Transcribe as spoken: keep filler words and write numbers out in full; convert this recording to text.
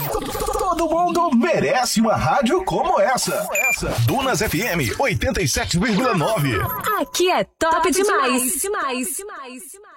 Todo mundo merece uma rádio como essa. Dunas F M oitenta e sete vírgula nove. Aqui é top, top demais. demais, demais, demais, demais.